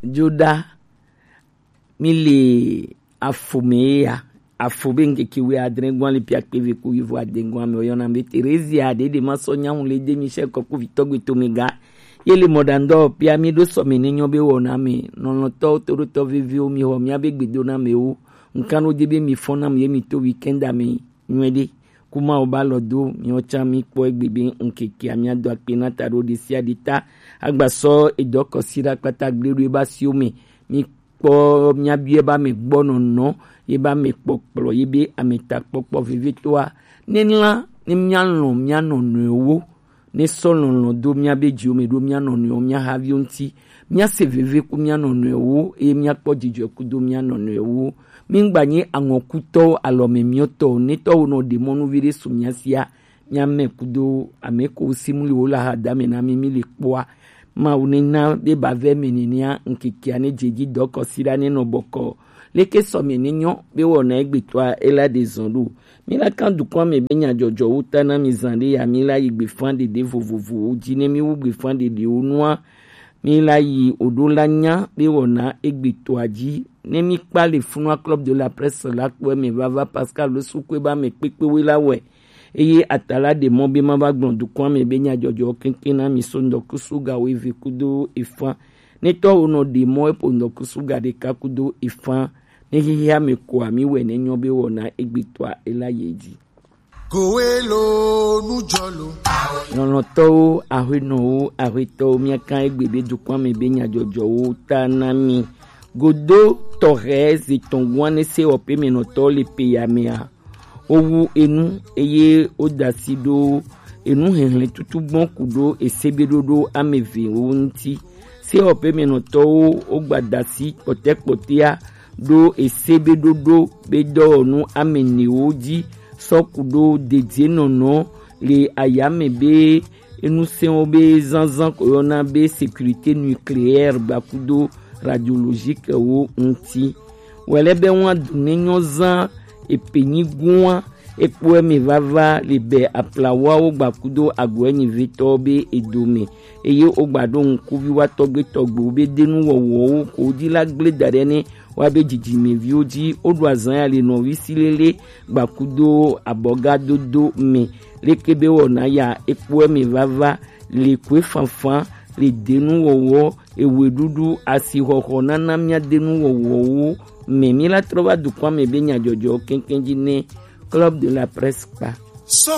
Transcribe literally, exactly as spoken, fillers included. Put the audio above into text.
Joda mili afumea afubenge kiwe adrengwan le pia pv ku ivo adengwan me oyona me Teresia de de masonya hun le de Michel Koku vitogwe tomega yele modando pia mi do so me ninyo be wona me nono to to to vivi o mi ho mi abegbedo na me o nkano de be mi fona me mi to weekend ami nwede kuma oba lodo mi ocha mi po egbebe nkeke ami ado apena taro de sia dita agbaso edoko sira pata gberu e ba si o me mi po mi abie ba me gbono no ye ba me poplo ye be ameta poplo vivi toa nenla ni mianlo miano no ne solo no do mi abeji o me do miano no mi havi onti mi ase vivi ku miano no e mi akpo jijo ku do miano no mi ngbanye angokuto alome mioto neto no demonu vire sumyasia nyame kudo ameko simuli ola hadame na mimi le poa ma unena de bave meninia nkikia ne jeji doko sirane no boko leke someninyo be wona egbetwa ela de zondu mi la kan du kwa me benya jojo utana mi zande ya mi la igbe fande de vovovo jine mi u gbe fande de onwa mi la yi odolanya be wona egbetwa ji ne mi pa le funwa club de la presse la ko me vava Pascal le soukwe ba me pepe we la we eye atala de mo be ma ba gbon du kwa me benya jojo kinkina mi sondo kusuga we vi kudo ifa ne to ono de mo e pondo kusuga de kakudo ifa ne hiya me ko mi we ne nyobe wona egbetwa elayeji Goelo nujolo nono to ahwino ahwito mi kan egbebe du kwa me benya jojo tanami Godo Torres et Tongwane se ope menoto le peyamea owu enu eye odasido enu henle tutu bon kudo esebedodo ameve wonti se ope menoto ogbadasi potekpotia do esebedodo bedo nu ameneoji sokudo dedie nono le ayamebe enu se obe zanzan koyona be sécurité nucléaire bakudo radiologique wo nti wele be wan dunenyo zan epeni guan epo me vava libe aplawa o gbakudo agweni vitobe edome eye o gbado nku bi wa togbe togbe be denu wowo ko di la gble dare ni wa be jiji me vi oji odu azan ya le no wi silele gbakudo abogado do me lekebe wona ya epo me vava le kwe fanfan le denu wowo ewe dudu asi hoho nana mia denu wowo me mi la trova du kwa me benya jojo kenkenji ne club de la presse pa